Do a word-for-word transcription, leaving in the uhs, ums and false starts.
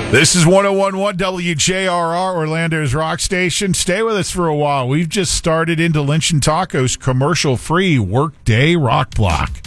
This is one oh one point one W J R R, Orlando's rock station. Stay with us for a while. We've just started into Lynch and Taco's commercial-free Workday Rock Block.